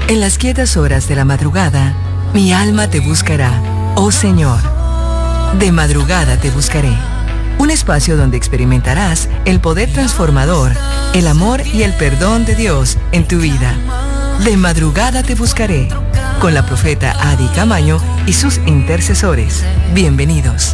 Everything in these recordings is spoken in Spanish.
En las quietas horas de la madrugada, mi alma te buscará, oh Señor. De madrugada te buscaré. Un espacio donde experimentarás el poder transformador, el amor y el perdón de Dios en tu vida. De madrugada te buscaré, con la profeta Adi Camaño y sus intercesores. Bienvenidos.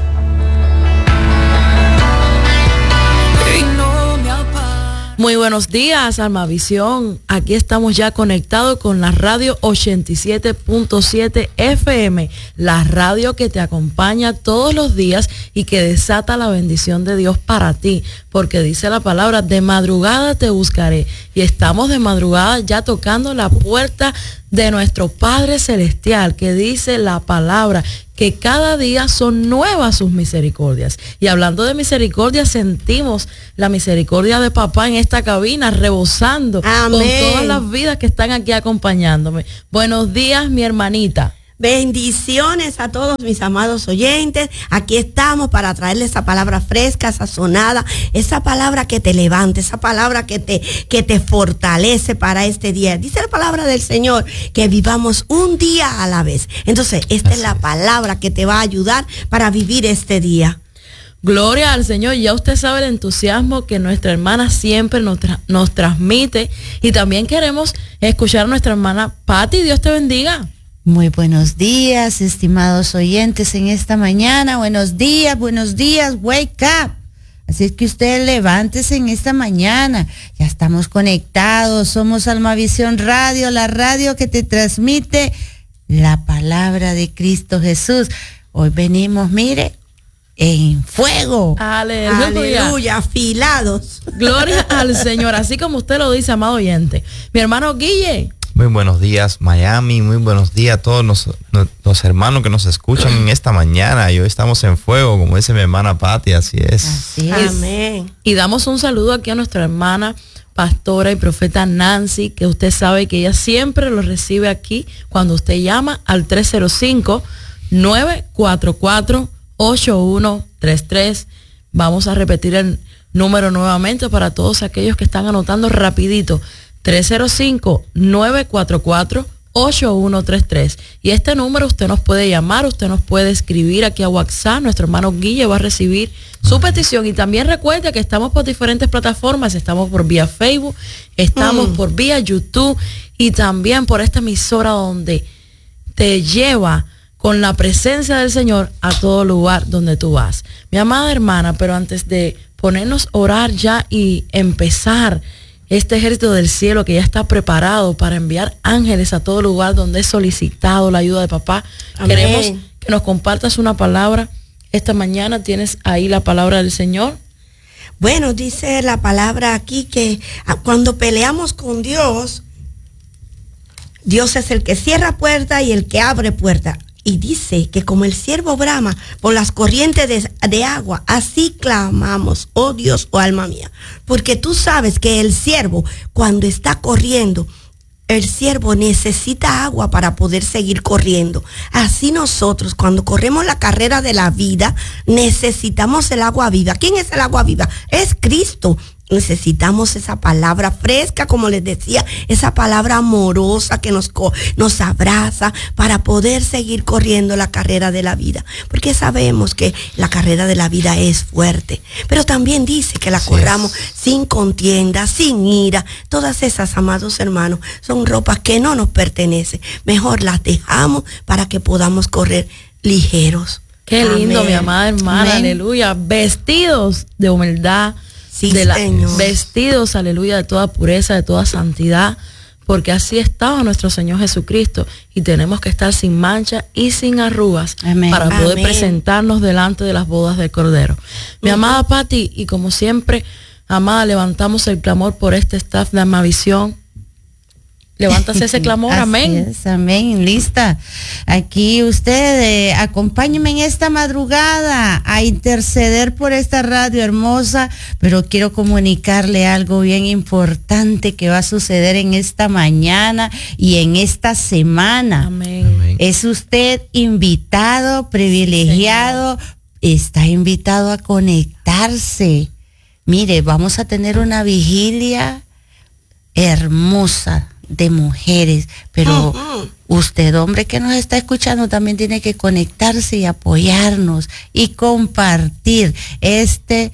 Muy buenos días, Almavisión. Aquí estamos ya conectados con la radio 87.7 FM, la radio que te acompaña todos los días y que desata la bendición de Dios para ti, porque dice la palabra, de madrugada te buscaré. Y estamos de madrugada ya tocando la puerta de nuestro Padre Celestial, que dice la palabra que cada día son nuevas sus misericordias. Y hablando de misericordia, sentimos la misericordia de papá en esta cabina, rebosando con todas las vidas que están aquí acompañándome. Buenos días, mi hermanita. Bendiciones a todos mis amados oyentes. Aquí estamos para traerles esa palabra fresca, sazonada, esa palabra que te levanta, esa palabra que te fortalece para este día. Dice la palabra del Señor que vivamos un día a la vez. Entonces, esta es la palabra que te va a ayudar para vivir este día. Gloria al Señor. Ya usted sabe el entusiasmo que nuestra hermana siempre nos transmite. Y también queremos escuchar a nuestra hermana Patti. Dios te bendiga. Muy buenos días, estimados oyentes en esta mañana. Buenos días, wake up. Así es que usted levántese en esta mañana. Ya estamos conectados, somos Almavisión Radio, la radio que te transmite la palabra de Cristo Jesús. Hoy venimos, mire, en fuego. Aleluya. Aleluya, afilados. Gloria al Señor, así como usted lo dice, amado oyente. Mi hermano Guille. Muy buenos días, Miami. Muy buenos días a todos los hermanos que nos escuchan en esta mañana. Y hoy estamos en fuego, como dice mi hermana Patti, así es. Así es. Amén. Y damos un saludo aquí a nuestra hermana pastora y profeta Nancy, que usted sabe que ella siempre lo recibe aquí cuando usted llama al 305-944-8133. Vamos a repetir el número nuevamente para todos aquellos que están anotando rapidito. 305-944-8133. Y este número usted nos puede llamar, usted nos puede escribir aquí a WhatsApp. Nuestro hermano Guille va a recibir su petición. Y también recuerde que estamos por diferentes plataformas. Estamos por vía Facebook, estamos por vía YouTube y también por esta emisora donde te lleva con la presencia del Señor a todo lugar donde tú vas. Mi amada hermana, pero antes de ponernos a orar ya y empezar este ejército del cielo que ya está preparado para enviar ángeles a todo lugar donde es solicitado la ayuda de papá. Amén. Queremos que nos compartas una palabra. Esta mañana tienes ahí la palabra del Señor. Bueno, dice la palabra aquí que cuando peleamos con Dios, Dios es el que cierra puertas y el que abre puertas. Y dice que como el siervo brama por las corrientes de agua, así clamamos, oh Dios, oh alma mía. Porque tú sabes que el siervo, cuando está corriendo, el siervo necesita agua para poder seguir corriendo. Así nosotros, cuando corremos la carrera de la vida, necesitamos el agua viva. ¿Quién es el agua viva? Es Cristo. Necesitamos esa palabra fresca, como les decía, esa palabra amorosa que nos abraza para poder seguir corriendo la carrera de la vida. Porque sabemos que la carrera de la vida es fuerte, pero también dice que la corramos sin contienda, sin ira. Todas esas, amados hermanos, son ropas que no nos pertenecen. Mejor las dejamos para que podamos correr ligeros. Qué lindo, Amén. mi amada hermana, amén. Aleluya. Vestidos de humildad. Sí, vestidos, aleluya, de toda pureza, de toda santidad, porque así estaba nuestro Señor Jesucristo y tenemos que estar sin mancha y sin arrugas. Amén. Para poder presentarnos delante de las bodas del Cordero. Mi amada Patti, y como siempre, amada, levantamos el clamor por este staff de Almavisión. Levántase ese clamor, amén. Es, amén, lista. Aquí usted, acompáñeme en esta madrugada a interceder por esta radio hermosa, pero quiero comunicarle algo bien importante que va a suceder en esta mañana y en esta semana. Amén. Es usted invitado, privilegiado, está invitado a conectarse. Mire, vamos a tener una vigilia hermosa de mujeres, pero usted, hombre que nos está escuchando, también tiene que conectarse y apoyarnos y compartir este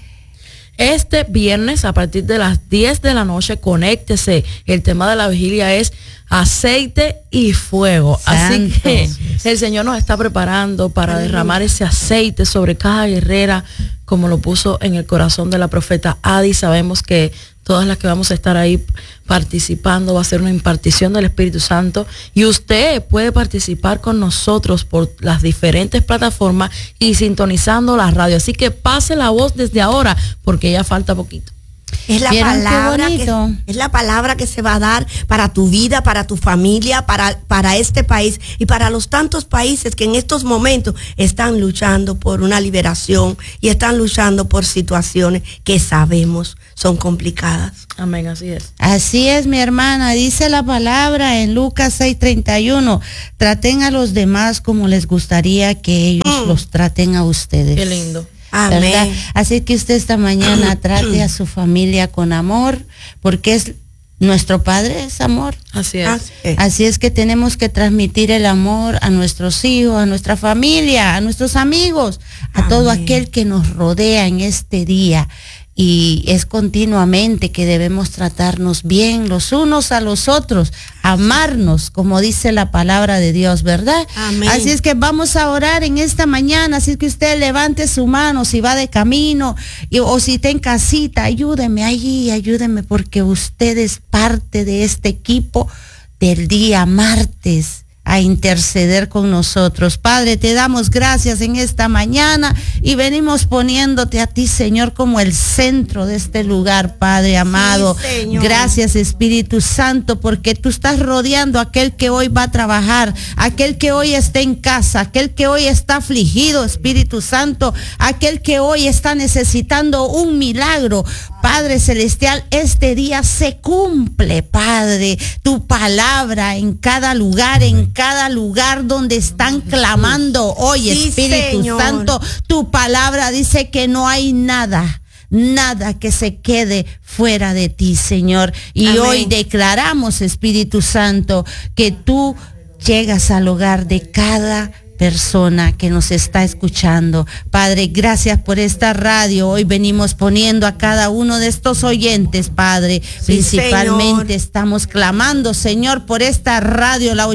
viernes a partir de las 10 de la noche. Conéctese. El tema de la vigilia es aceite y fuego. Así que el Señor nos está preparando para derramar ese aceite sobre cada guerrera, como lo puso en el corazón de la profeta Adi. Sabemos que todas las que vamos a estar ahí participando va a ser una impartición del Espíritu Santo, y usted puede participar con nosotros por las diferentes plataformas y sintonizando la radio. Así que pase la voz desde ahora, porque ya falta poquito. Es la palabra que se va a dar para tu vida, para tu familia, para este país y para los tantos países que en estos momentos están luchando por una liberación y están luchando por situaciones que sabemos son complicadas. Amén, así es. Así es, mi hermana. Dice la palabra en Lucas 6:31, traten a los demás como les gustaría que ellos los traten a ustedes. Qué lindo. Amén. ¿Verdad? Así que usted esta mañana trate a su familia con amor, porque nuestro Padre es amor. Así es. Así es que tenemos que transmitir el amor a nuestros hijos, a nuestra familia, a nuestros amigos, a todo aquel que nos rodea en este día. Y es continuamente que debemos tratarnos bien los unos a los otros, amarnos, como dice la palabra de Dios, ¿verdad? Amén. Así es que vamos a orar en esta mañana. Así es que usted levante su mano si va de camino o si está en casita, ayúdeme, porque usted es parte de este equipo del día martes a interceder con nosotros. Padre, te damos gracias en esta mañana y venimos poniéndote a ti, Señor, como el centro de este lugar, Padre amado. Sí, gracias, Espíritu Santo, porque tú estás rodeando a aquel que hoy va a trabajar, aquel que hoy está en casa, aquel que hoy está afligido, Espíritu Santo, aquel que hoy está necesitando un milagro. Padre celestial, este día se cumple, Padre, tu palabra en cada lugar, donde están clamando hoy, Espíritu Santo. Tu palabra dice que no hay nada que se quede fuera de ti, Señor. Y amén. Hoy declaramos, Espíritu Santo, que tú llegas al hogar de cada persona que nos está escuchando. Padre, gracias por esta radio. Hoy venimos poniendo a cada uno de estos oyentes, Padre. Sí, principalmente, Señor, estamos clamando, Señor, por esta radio, la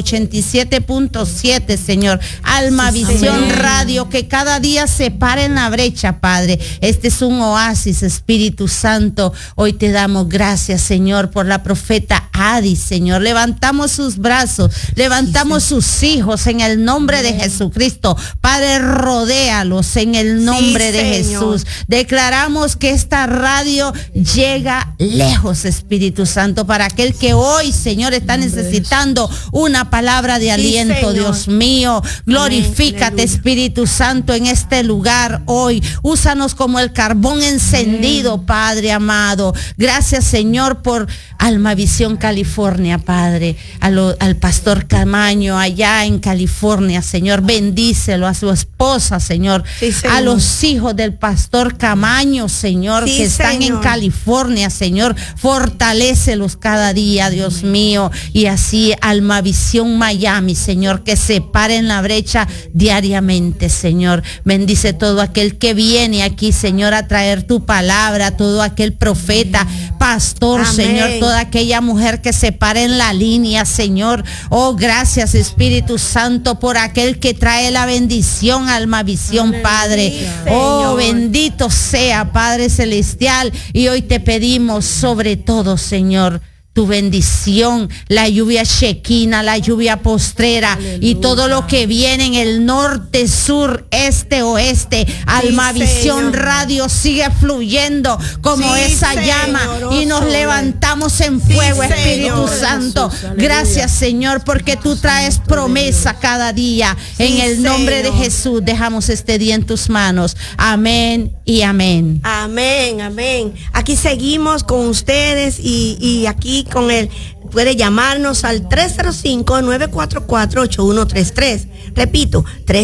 87.7, Señor. Alma Visión, Señor. Radio, que cada día se para en la brecha, Padre. Este es un oasis, Espíritu Santo. Hoy te damos gracias, Señor, por la profeta Adi, Señor. Levantamos sus brazos, levantamos sus hijos en el nombre de Jesucristo. Padre, rodéalos en el nombre de Jesús. Declaramos que esta radio llega lejos, Espíritu Santo, para aquel que hoy, Señor, está necesitando una palabra de aliento, Dios mío. Glorifícate, Espíritu Santo, en este lugar hoy. Úsanos como el carbón encendido, Padre amado. Gracias, Señor, por Alma Visión California, Padre. Al pastor Camaño allá en California, Señor. Bendícelo, a su esposa, Señor. Sí, Señor. A los hijos del pastor Camaño, Señor, que están en California, Señor. Fortalécelos cada día, Dios mío. Y así Alma Visión Miami, Señor, que se pare en la brecha diariamente, Señor. Bendice todo aquel que viene aquí, Señor, a traer tu palabra, todo aquel profeta, pastor, amén, Señor, toda aquella mujer que se para en la línea, Señor. Oh, gracias, Espíritu Santo, por aquel que trae la bendición, Alma Visión, Padre. Oh, bendito sea, Padre celestial. Y hoy te pedimos sobre todo, Señor, tu bendición, la lluvia shequina, la lluvia postrera, aleluya, y todo lo que viene en el norte, sur, este, oeste. Alma Visión Radio sigue fluyendo como esa llama, y nos levantamos en fuego, Espíritu Santo. Gracias, Señor, porque tú traes promesa cada día. En el nombre de Jesús dejamos este día en tus manos. Amén y amén. Amén, amén. Aquí seguimos con ustedes y aquí con el puede llamarnos al 305-944-8133. Repito,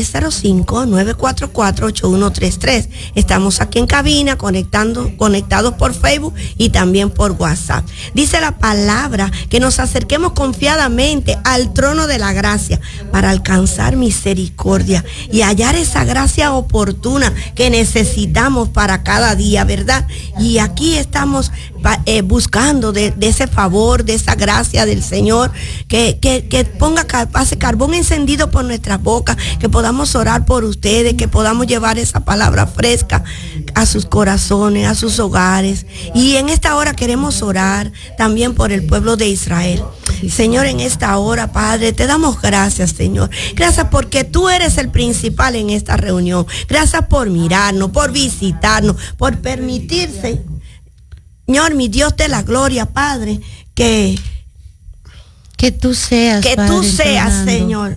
305-944-8133. Estamos aquí en cabina conectados por Facebook y también por WhatsApp. Dice la palabra que nos acerquemos confiadamente al trono de la gracia para alcanzar misericordia y hallar esa gracia oportuna que necesitamos para cada día, ¿verdad? Y aquí estamos buscando de ese favor, de esa gracia del Señor, que pase carbón encendido por nuestras bocas, que podamos orar por ustedes, que podamos llevar esa palabra fresca a sus corazones, a sus hogares. Y en esta hora queremos orar también por el pueblo de Israel. Señor, en esta hora, Padre, te damos gracias, Señor. Gracias porque tú eres el principal en esta reunión. Gracias por mirarnos, por visitarnos, por permitirse, Señor, mi Dios de la gloria, Padre, que tú seas, Padre, tú seas, Señor.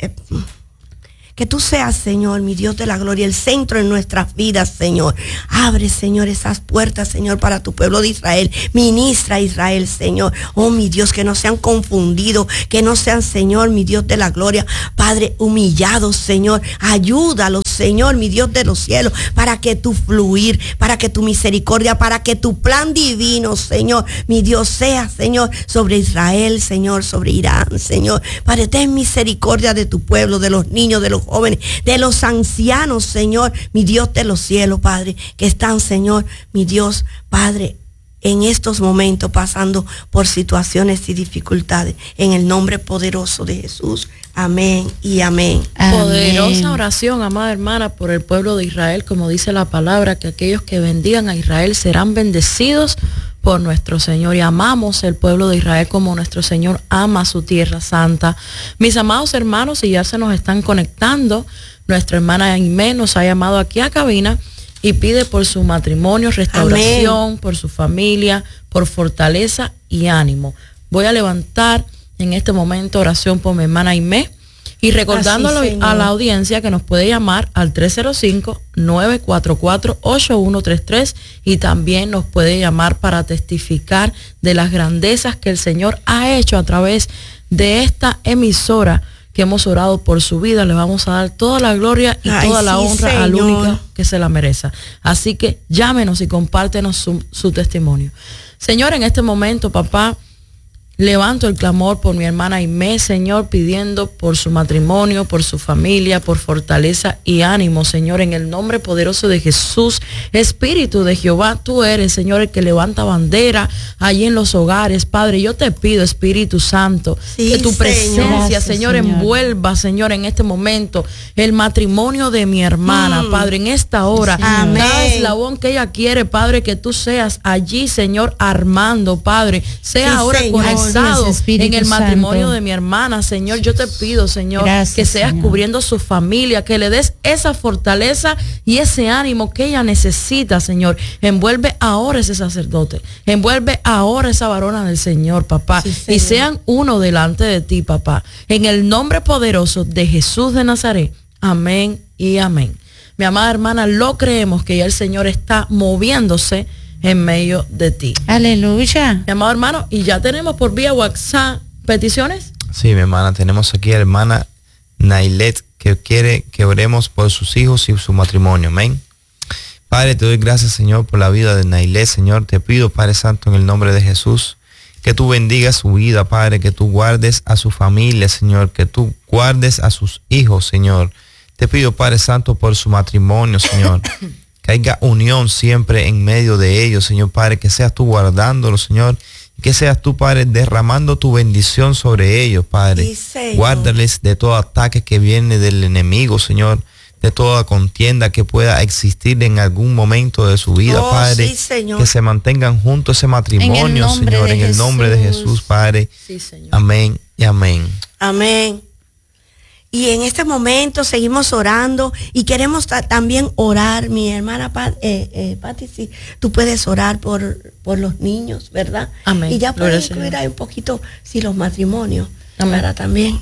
Que tú seas, Señor, mi Dios de la gloria, el centro en nuestras vidas, Señor. Abre, Señor, esas puertas, Señor, para tu pueblo de Israel. Ministra a Israel, Señor. Oh, mi Dios, que no sean confundidos, que no sean, Señor, mi Dios de la gloria, Padre, humillados, Señor. Ayúdalos, Señor, mi Dios de los cielos, para que tu fluir, para que tu misericordia, para que tu plan divino, Señor, mi Dios, sea, Señor, sobre Israel, Señor, sobre Irán, Señor. Padre, ten misericordia de tu pueblo, de los niños, de los jóvenes, de los ancianos, Señor, mi Dios de los cielos, Padre, que están, Señor, mi Dios, Padre, en estos momentos pasando por situaciones y dificultades. En el nombre poderoso de Jesús. Amén y amén. Poderosa oración, amada hermana, por el pueblo de Israel, como dice la palabra, que aquellos que bendigan a Israel serán bendecidos por nuestro Señor, y amamos el pueblo de Israel como nuestro Señor ama su tierra santa. Mis amados hermanos, si ya se nos están conectando, nuestra hermana Aimé nos ha llamado aquí a cabina y pide por su matrimonio restauración, amén, por su familia, por fortaleza y ánimo. Voy a levantar en este momento oración por mi hermana Aimé, y recordándole a la audiencia que nos puede llamar al 305-944-8133 y también nos puede llamar para testificar de las grandezas que el Señor ha hecho a través de esta emisora que hemos orado por su vida. Le vamos a dar toda la gloria y toda la honra, Señor, al único que se la merece. Así que llámenos y compártenos su testimonio. Señor, en este momento, papá, levanto el clamor por mi hermana Aimé, Señor, pidiendo por su matrimonio, por su familia, por fortaleza y ánimo, Señor, en el nombre poderoso de Jesús. Espíritu de Jehová, tú eres, Señor, el que levanta bandera allí en los hogares. Padre, yo te pido, Espíritu Santo, que tu presencia, gracias, Señor, envuelva, Señor, en este momento el matrimonio de mi hermana, Padre, en esta hora. Amén. Cada eslabón que ella quiere, Padre, que tú seas allí, Señor, armando, Padre, sea ahora conectado en el matrimonio de mi hermana, Señor. Yo te pido, Señor, gracias, que seas, Señor, cubriendo su familia, que le des esa fortaleza y ese ánimo que ella necesita, Señor. Envuelve ahora ese sacerdote, envuelve ahora esa varona del Señor, papá, sí, y sean uno delante de ti, papá, en el nombre poderoso de Jesús de Nazaret. Amén y amén. Mi amada hermana, lo creemos que ya el Señor está moviéndose en medio de ti. Aleluya. Mi amado hermano, y ya tenemos por vía WhatsApp peticiones. Sí, mi hermana, tenemos aquí a la hermana Nailet, que quiere que oremos por sus hijos y su matrimonio. Amén. Padre, te doy gracias, Señor, por la vida de Nailet, Señor. Te pido, Padre Santo, en el nombre de Jesús, que tú bendigas su vida, Padre, que tú guardes a su familia, Señor, que tú guardes a sus hijos, Señor. Te pido, Padre Santo, por su matrimonio, Señor. Que haya unión siempre en medio de ellos, Señor Padre, que seas tú guardándolo, Señor, y que seas tú, Padre, derramando tu bendición sobre ellos, Padre. Sí, guárdales de todo ataque que viene del enemigo, Señor, de toda contienda que pueda existir en algún momento de su vida, Padre. Sí, Señor. Que se mantengan juntos ese matrimonio, Señor, en el nombre de Jesús, Padre. Sí, Señor. Amén y amén. Amén. Y en este momento seguimos orando y queremos también orar, mi hermana Pati, si tú puedes orar por los niños, ¿verdad? Amén. Y ya puedes incluir ahí un poquito, si los matrimonios, amén, para también.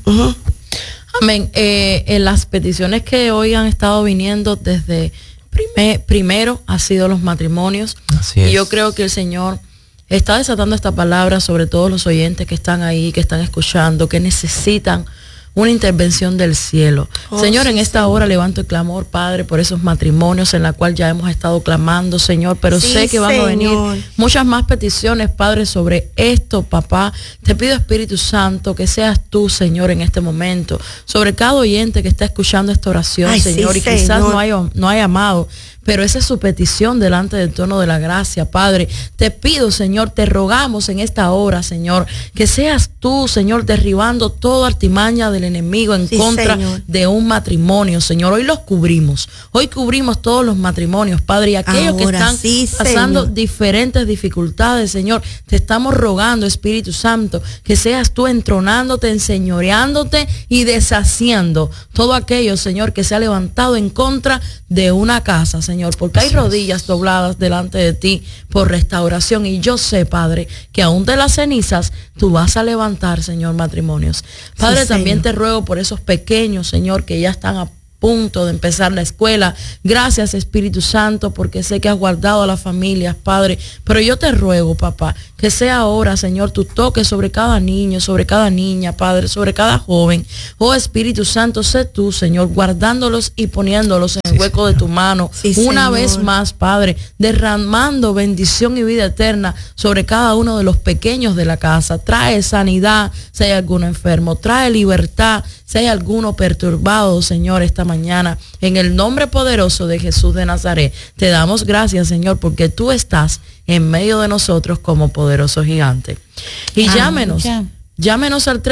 Amén. En las peticiones que hoy han estado viniendo desde primero ha sido los matrimonios. Así es. Y yo creo que el Señor está desatando esta palabra sobre todos los oyentes que están ahí, que están escuchando, que necesitan una intervención del cielo. Señor, en esta hora levanto el clamor, Padre, por esos matrimonios en la cual ya hemos estado clamando, Señor, pero sé que van a venir muchas más peticiones, Padre, sobre esto, papá. Te pido, Espíritu Santo, que seas tú, Señor, en este momento, sobre cada oyente que está escuchando esta oración, Señor, y quizás no haya amado, pero esa es su petición delante del trono de la gracia, Padre. Te pido, Señor, te rogamos en esta hora, Señor, que seas tú, Señor, derribando toda artimaña del enemigo en contra de un matrimonio, Señor. Hoy los cubrimos. Hoy cubrimos todos los matrimonios, Padre, y aquellos que están pasando diferentes dificultades, Señor. Te estamos rogando, Espíritu Santo, que seas tú entronándote, enseñoreándote y deshaciendo todo aquello, Señor, que se ha levantado en contra de una casa, Señor, porque hay rodillas dobladas delante de ti por restauración, y yo sé, Padre, que aún de las cenizas tú vas a levantar, Señor, matrimonios. Padre, también te ruego por esos pequeños, Señor, que ya están a punto de empezar la escuela. Gracias, Espíritu Santo, porque sé que has guardado a las familias, Padre, pero yo te ruego, papá, que sea ahora, Señor, tu toque sobre cada niño, sobre cada niña, Padre, sobre cada joven. Oh, Espíritu Santo, sé tú, Señor, guardándolos y poniéndolos en el hueco de tu mano. Una vez más, Padre, derramando bendición y vida eterna sobre cada uno de los pequeños de la casa. Trae sanidad si hay alguno enfermo, trae libertad si hay alguno perturbado, Señor, esta mañana. En el nombre poderoso de Jesús de Nazaret, te damos gracias, Señor, porque tú estás en medio de nosotros como poderoso gigante. Y llámenos al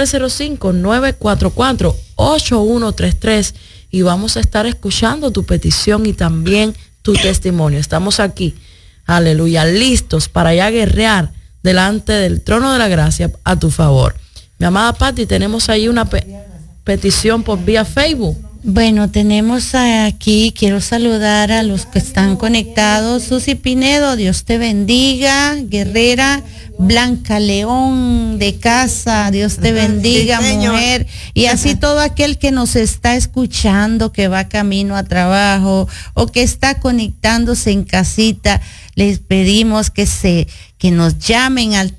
305-944-8133 y vamos a estar escuchando tu petición y también tu testimonio. Estamos aquí, aleluya, listos para ya guerrear delante del trono de la gracia a tu favor. Mi amada Patti, tenemos ahí una petición por vía Facebook. Bueno, tenemos aquí, quiero saludar a los que están conectados. Susi Pinedo, Dios te bendiga. Guerrera Blanca León de casa, Dios te bendiga, mujer. Y así todo aquel que nos está escuchando, que va camino a trabajo o que está conectándose en casita, les pedimos que nos llamen al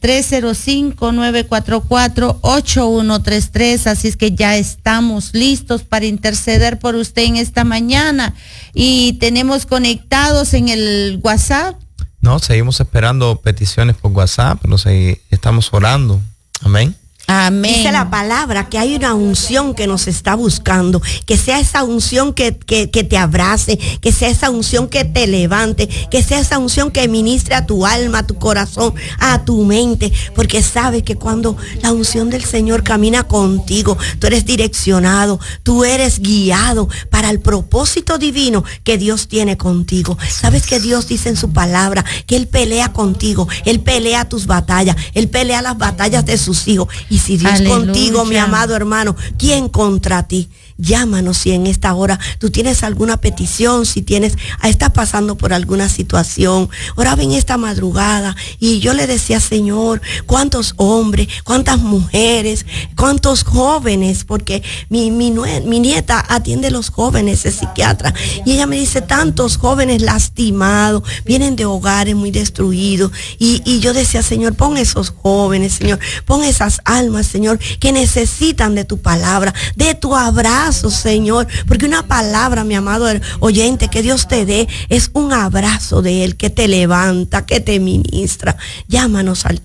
305-944-8133, así es que ya estamos listos para interceder por usted en esta mañana. Y tenemos conectados en el WhatsApp. No, seguimos esperando peticiones por WhatsApp, pero estamos orando. Amén. Amén. Dice la palabra que hay una unción que nos está buscando, que sea esa unción que te abrace, que sea esa unción que te levante, que sea esa unción que ministre a tu alma, a tu corazón, a tu mente, porque sabes que cuando la unción del Señor camina contigo, tú eres direccionado, tú eres guiado para el propósito divino que Dios tiene contigo. Sabes que Dios dice en su palabra que Él pelea contigo, Él pelea tus batallas, Él pelea las batallas de sus hijos. Y si Dios contigo, mi amado hermano, ¿quién contra ti? Llámanos si en esta hora tú tienes alguna petición, si estás pasando por alguna situación. Oraba en esta madrugada y yo le decía, Señor, cuántos hombres, cuántas mujeres, cuántos jóvenes, porque mi nieta atiende a los jóvenes, es psiquiatra, y ella me dice, tantos jóvenes lastimados, vienen de hogares muy destruidos, y yo decía, Señor, pon esos jóvenes, Señor, pon esas almas, Señor, que necesitan de tu palabra, de tu abrazo, Señor, porque una palabra, mi amado oyente, que Dios te dé es un abrazo de Él que te levanta, que te ministra. Llámanos al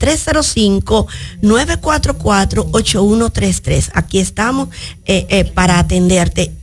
305-944-8133. Aquí estamos para atenderte.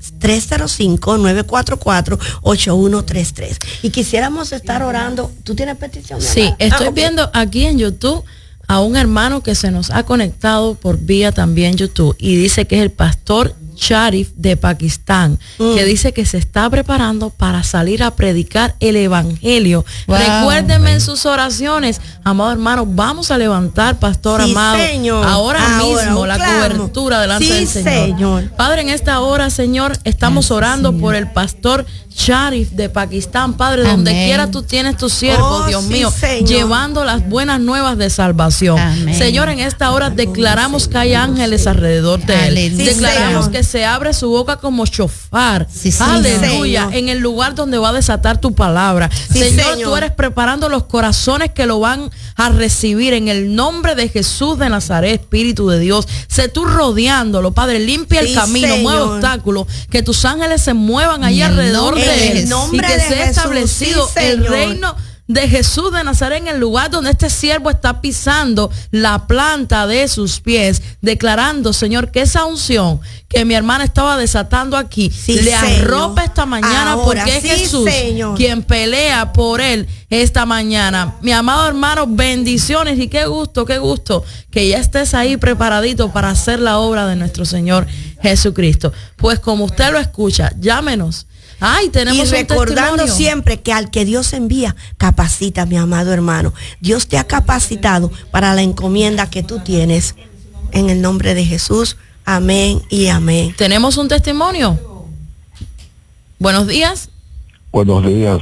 305-944-8133. Y quisiéramos estar orando. ¿Tú tienes petición? Sí, estoy viendo aquí en YouTube a un hermano que se nos ha conectado por vía también YouTube y dice que es el pastor Sharif de Pakistán, que dice que se está preparando para salir a predicar el evangelio. Wow. Recuérdenme en sus oraciones, amado hermano, vamos a levantar, pastor amado, Señor. Ahora mismo la cobertura delante del Señor. Padre, en esta hora, Señor, estamos orando por el pastor Sharif de Pakistán, Padre, donde quiera tú tienes tus siervos, Dios mío, Señor, llevando las buenas nuevas de salvación. Amén. Señor, en esta hora declaramos que hay ángeles alrededor de él. Aleluya. Declaramos Señor, que se abre su boca como shofar. Sí, Aleluya. Señor, En el lugar donde va a desatar tu palabra. Sí, Señor, Señor, tú eres preparando los corazones que lo van a recibir en el nombre de Jesús de Nazaret, Espíritu de Dios. Sé tú rodeándolo, Padre. Limpia el Sí, camino, mueve Señor, obstáculos. Que tus ángeles se muevan ahí En el alrededor nombre de de él. En el nombre y que de sea Jesús, establecido sí, el Señor, reino de Jesús de Nazaret en el lugar donde este siervo está pisando la planta de sus pies, declarando, Señor, que esa unción que mi hermana estaba desatando aquí, Sí, le Señor, arropa esta mañana, ahora, porque es sí, Jesús Señor, quien pelea por él esta mañana. Mi amado hermano, bendiciones y qué gusto que ya estés ahí preparadito para hacer la obra de nuestro Señor Jesucristo. Pues como usted lo escucha, llámenos. Ay, tenemos y recordando un testimonio. siempre que al que Dios envía, capacita, mi amado hermano. Dios te ha capacitado para la encomienda que tú tienes. En el nombre de Jesús, amén y amén. Tenemos un testimonio. Buenos días. Buenos días.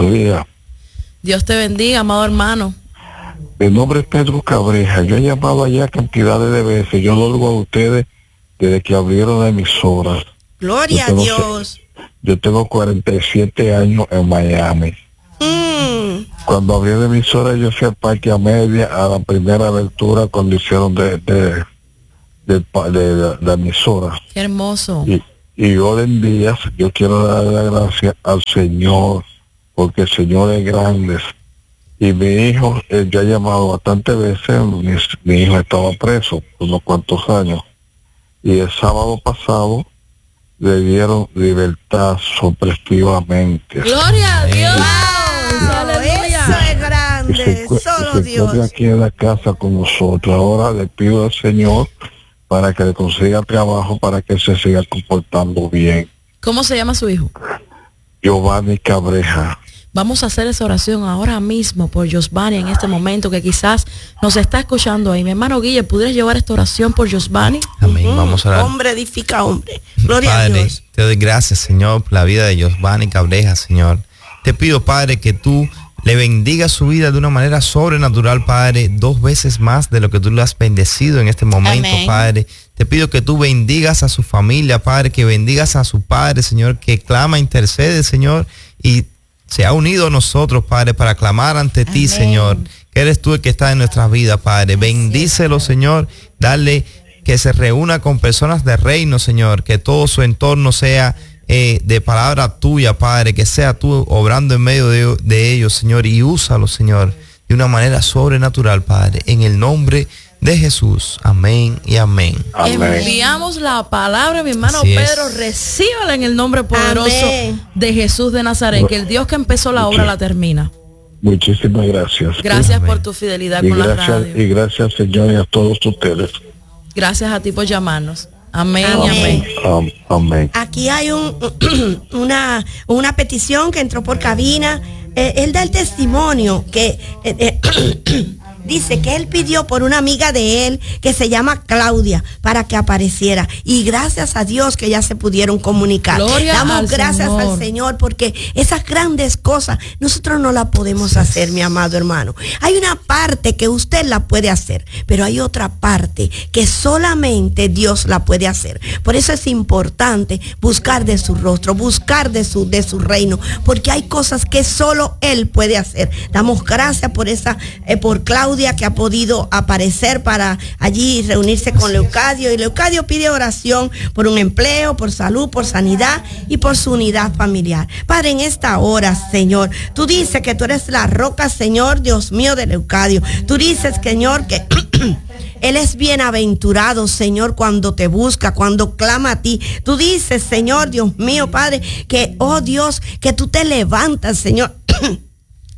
Dios te bendiga, amado hermano. Mi nombre es Pedro Cabreja. Yo he llamado allá cantidades de veces. Yo lo oigo a ustedes desde que abrieron la emisora. Gloria a Yo tengo Dios. Yo tengo 47 años en Miami. Cuando abrieron la emisora, yo fui al Parque Amelia a la primera abertura cuando hicieron de la emisora. Qué hermoso. Y hoy en día yo quiero darle las gracias al Señor, porque el Señor es grande. Y mi hijo, yo he llamado bastantes veces, mi hijo estaba preso por unos cuantos años. Y el sábado pasado le dieron libertad sorpresivamente. Gloria a Dios. Wow, Aleluya. eso es grande, solo se Dios. encuentra aquí en la casa con nosotros. Ahora le pido al Señor para que le consiga trabajo, para que se siga comportando bien. ¿Cómo se llama su hijo? Giovanni Cabreja. Vamos a hacer esa oración ahora mismo por Josvani en este momento que quizás nos está escuchando ahí. Mi hermano Guille, ¿pudieras llevar esta oración por Josvani? Amén. Vamos a orar. Hombre edifica hombre. Gloria Padre, a Dios. te doy gracias, Señor, por la vida de Josvani Cabreja, Señor. Te pido, Padre, que tú le bendigas su vida de una manera sobrenatural, Padre, 2 veces más de lo que tú le has bendecido en este momento, Amén. Padre. Te pido que tú bendigas a su familia, Padre, que bendigas a su Padre, Señor, que clama, intercede, Señor, y se ha unido a nosotros, Padre, para clamar ante ti, Amén. Señor, que eres tú el que está en nuestras vidas, Padre. Bendícelo, Señor, dale que se reúna con personas de reino, Señor, que todo su entorno sea de palabra tuya, Padre, que sea tú obrando en medio de ellos, Señor, y úsalo, Señor, de una manera sobrenatural, Padre, en el nombre de Jesús. Amén y amén. Amén. Enviamos la palabra, mi hermano Así es. Pedro, recíbala en el nombre poderoso Amén. de Jesús de Nazaret, que el Dios que empezó la obra la termina. Muchísimas gracias. Gracias Amén. por tu fidelidad Y con la gracias, radio. y gracias, Señor, y a todos ustedes. Gracias a ti por llamarnos. Amén y Amén. amén. Amén. Aquí hay una petición que entró por cabina. Él da el testimonio que dice que él pidió por una amiga de él que se llama Claudia para que apareciera. Y gracias a Dios que ya se pudieron comunicar. Gloria Damos al gracias Señor. al Señor porque esas grandes cosas nosotros no las podemos hacer, mi amado hermano. Hay una parte que usted la puede hacer, pero hay otra parte que solamente Dios la puede hacer. Por eso es importante buscar de su rostro, buscar de su reino, porque hay cosas que solo Él puede hacer. Damos gracias por Claudia, que ha podido aparecer para allí reunirse con Leucadio, y Leucadio pide oración por un empleo, por salud, por sanidad y por su unidad familiar. Padre, en esta hora, Señor, tú dices que tú eres la roca, Señor, Dios mío, de Leucadio. Tú dices, Señor, que Él es bienaventurado, Señor, cuando te busca, cuando clama a ti. Tú dices, Señor, Dios mío, Padre, que, oh Dios, que tú te levantas, Señor,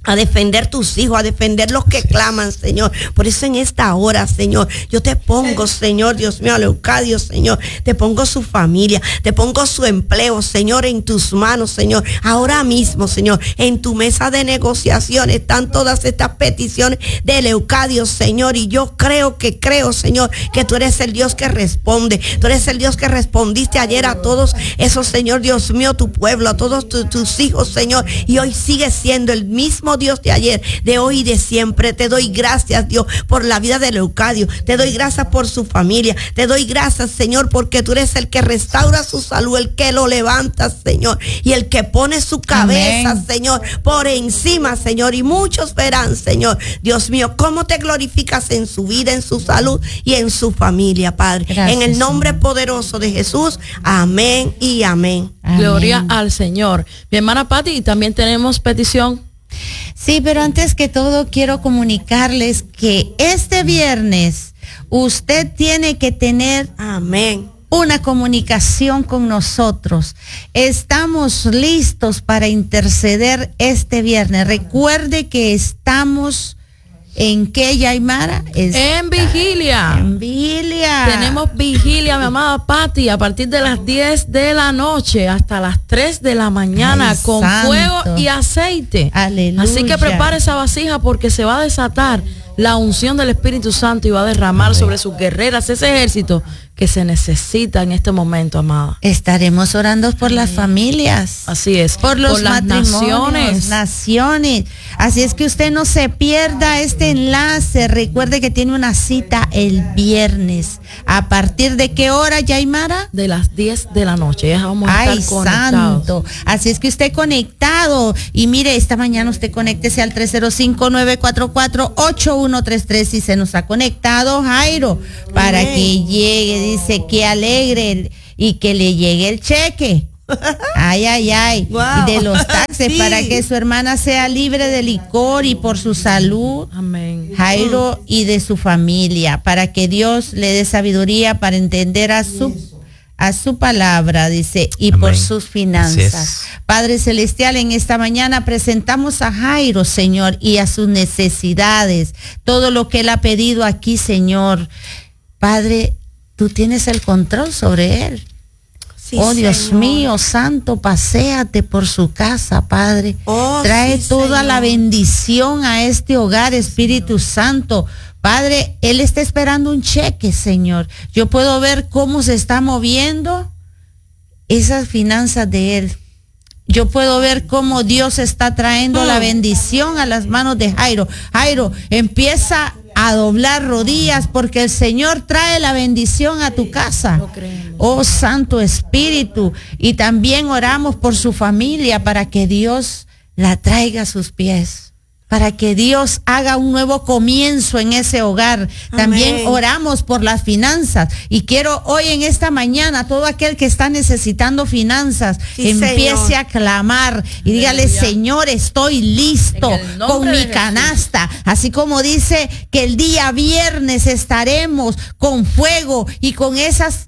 a defender tus hijos, a defender los que claman, Señor. Por eso en esta hora, Señor, yo te pongo, Señor, Dios mío, a Leucadio, Señor, te pongo su familia, te pongo su empleo, Señor, en tus manos, Señor. Ahora mismo, Señor, en tu mesa de negociación están todas estas peticiones de Leucadio, Señor, y yo creo, Señor, que tú eres el Dios que responde. Tú eres el Dios que respondiste ayer a todos esos, Señor, Dios mío, tu pueblo, a todos tus hijos, Señor, y hoy sigue siendo el mismo Dios de ayer, de hoy y de siempre. Te doy gracias, Dios, por la vida de Leucadio. Te doy gracias por su familia. Te doy gracias, Señor, porque tú eres el que restaura su salud, el que lo levanta, Señor, y el que pone su cabeza, amén, Señor, por encima, Señor. Y muchos verán, Señor, Dios mío, cómo te glorificas en su vida, en su salud y en su familia, Padre. Gracias, en el nombre, Señor, poderoso de Jesús. Amén y amén. Amén. Gloria al Señor. Mi hermana Patti, también tenemos petición. Sí, pero antes que todo quiero comunicarles que este viernes usted tiene que tener, amén, una comunicación con nosotros. Estamos listos para interceder este viernes. Recuerde que estamos ¿en qué, Yaimara? En vigilia. En vigilia. Tenemos vigilia, mi amada Patti, a partir de las 10 de la noche hasta las 3 de la mañana. Ay, con santo, fuego y aceite. Aleluya. Así que prepare esa vasija porque se va a desatar la unción del Espíritu Santo y va a derramar, amén, sobre sus guerreras ese ejército que se necesita en este momento, amada. Estaremos orando por las familias. Así es. Por los matrimonios, naciones. Así es que usted no se pierda este enlace. Recuerde que tiene una cita el viernes. ¿A partir de qué hora, Yaimara? De las 10 de la noche. Ya vamos a estar conectados. Santo. Así es que usted conectado. Y mire, esta mañana usted conéctese al 305-944-8133 si se nos ha conectado, Jairo, para que llegue. Dice que alegre y que le llegue el cheque. Ay, ay, ay. Wow. Y de los taxes, sí, para que su hermana sea libre de licor y por su salud. Amén. Jairo, y de su familia, para que Dios le dé sabiduría para entender a su palabra, dice, y amén, por sus finanzas. Padre Celestial, en esta mañana presentamos a Jairo, Señor, y a sus necesidades, todo lo que él ha pedido aquí, Señor. Padre, tú tienes el control sobre él. Sí, oh, Dios, Señor mío, santo, paséate por su casa, Padre. Oh, trae, sí, toda, Señor, la bendición a este hogar, Espíritu Santo. Padre, él está esperando un cheque, Señor. Yo puedo ver cómo se está moviendo esas finanzas de él. Yo puedo ver cómo Dios está trayendo la bendición a las manos de Jairo. Jairo, empieza a doblar rodillas porque el Señor trae la bendición a tu casa. Oh, Santo Espíritu. Y también oramos por su familia para que Dios la traiga a sus pies, para que Dios haga un nuevo comienzo en ese hogar. Amén. También oramos por las finanzas. Y quiero hoy en esta mañana, todo aquel que está necesitando finanzas, sí, empiece, Señor, a clamar y dígale, Señor, estoy listo con mi canasta. Así como dice que el día viernes estaremos con fuego y con esas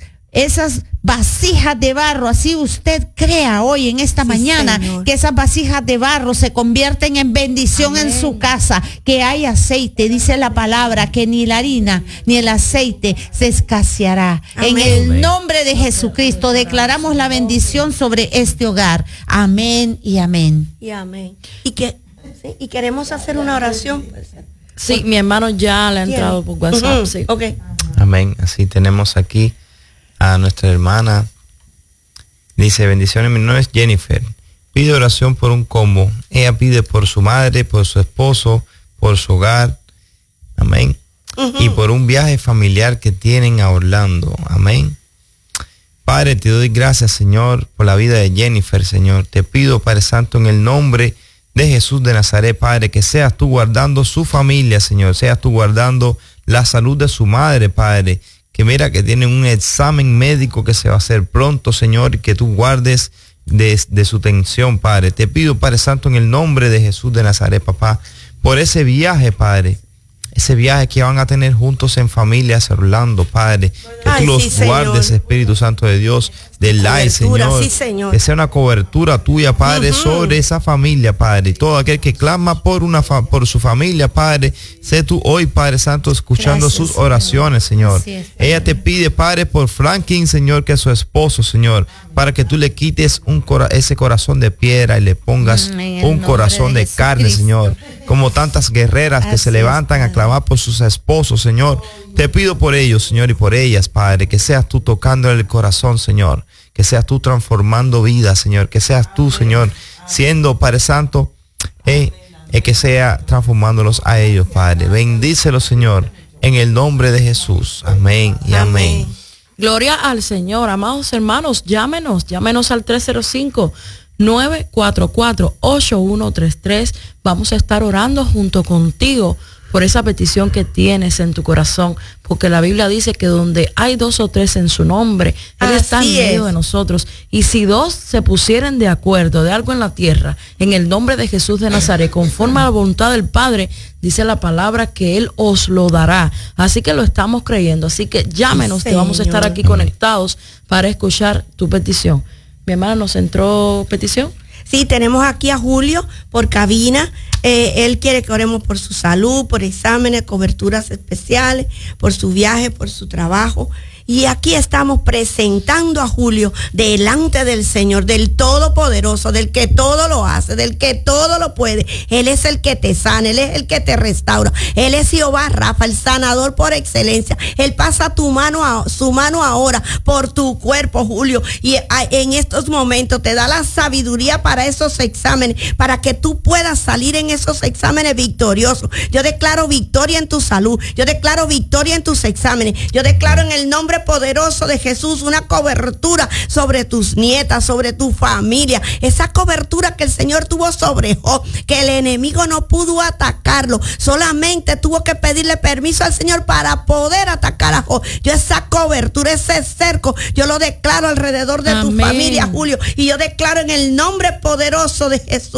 vasijas de barro. Así usted crea hoy en esta, sí, mañana, Señor, que esas vasijas de barro se convierten en bendición. Amén. En su casa, que hay aceite, dice la palabra, que ni la harina ni el aceite se escaseará. Amén. En el nombre de Jesucristo declaramos la bendición sobre este hogar. Amén y amén. Y amén. Y queremos hacer una oración. Sí, mi hermano ya le ha entrado por WhatsApp. Sí. Okay. Amén. Así tenemos aquí a nuestra hermana. Dice, bendiciones, mi nombre es Jennifer. Pide oración por un combo. Ella pide por su madre, por su esposo, por su hogar. Amén. Y por un viaje familiar que tienen a Orlando. Amén. Padre, te doy gracias, Señor, por la vida de Jennifer, Señor. Te pido, Padre Santo, en el nombre de Jesús de Nazaret, Padre, que seas tú guardando su familia, Señor. Seas tú guardando la salud de su madre, Padre. Que mira que tienen un examen médico que se va a hacer pronto, Señor, y que tú guardes de su tensión, Padre. Te pido, Padre Santo, en el nombre de Jesús de Nazaret, papá, por ese viaje, Padre, ese viaje que van a tener juntos en familia hacia Orlando, Padre. Que tú los guardes, Espíritu Santo de Dios, del live, Señor. Sí, Señor. Que sea una cobertura tuya, Padre, sobre esa familia, Padre. Y todo aquel que clama por su familia, Padre, sé tú hoy, Padre Santo, escuchando sus oraciones, Señor. Ella te pide, Padre, por Franklin, Señor, que es su esposo, Señor, para que tú le quites ese corazón de piedra y le pongas un corazón de carne, Señor. Como tantas guerreras que se levantan a clamar por sus esposos, Señor. Te pido por ellos, Señor, y por ellas, Padre, que seas tú tocando el corazón, Señor. Que seas tú transformando vidas, Señor. Que seas tú, Señor, siendo, Padre Santo, que sea transformándolos a ellos, Padre. Bendícelos, Señor, en el nombre de Jesús. Amén y amén. Gloria al Señor. Amados hermanos, llámenos al 305-944-8133. Vamos a estar orando junto contigo por esa petición que tienes en tu corazón, porque la Biblia dice que donde hay 2 o 3 en su nombre, Él está en medio de nosotros. Y si 2 se pusieren de acuerdo de algo en la tierra, en el nombre de Jesús de Nazaret, conforme a la voluntad del Padre, dice la palabra que Él os lo dará. Así que lo estamos creyendo. Así que llámenos, que vamos a estar aquí conectados para escuchar tu petición. Mi hermana, ¿nos entró petición? Sí, tenemos aquí a Julio por cabina. Él quiere que oremos por su salud, por exámenes, coberturas especiales, por su viaje, por su trabajo. Y aquí estamos presentando a Julio delante del Señor, del Todopoderoso, del que todo lo hace, del que todo lo puede. Él es el que te sana, Él es el que te restaura. Él es Jehová Rafa, el sanador por excelencia. Él pasa su mano ahora por tu cuerpo, Julio. Y en estos momentos te da la sabiduría para esos exámenes, para que tú puedas salir en esos exámenes victoriosos. Yo declaro victoria en tu salud. Yo declaro victoria en tus exámenes. Yo declaro en el nombre poderoso de Jesús una cobertura sobre tus nietas, sobre tu familia, esa cobertura que el Señor tuvo sobre Job, que el enemigo no pudo atacarlo, solamente tuvo que pedirle permiso al Señor para poder atacar a Job. Yo esa cobertura, ese cerco, yo lo declaro alrededor de tu familia, Julio, y yo declaro en el nombre poderoso de Jesús